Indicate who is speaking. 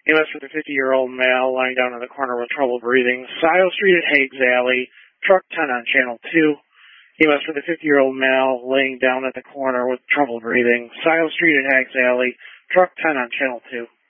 Speaker 1: EMS for the 50-year-old male lying down in the corner with trouble breathing. Scioto Street at Hagues Alley, truck 10 on channel 2. EMS for the 50-year-old male laying down at the corner with trouble breathing. Scioto Street at Hagues Alley, truck 10 on channel 2.